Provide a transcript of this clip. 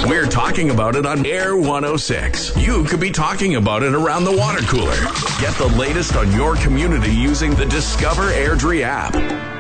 We're talking about it on Air 106. You could be talking about it around the water cooler. Get the latest on your community using the Discover Airdrie app.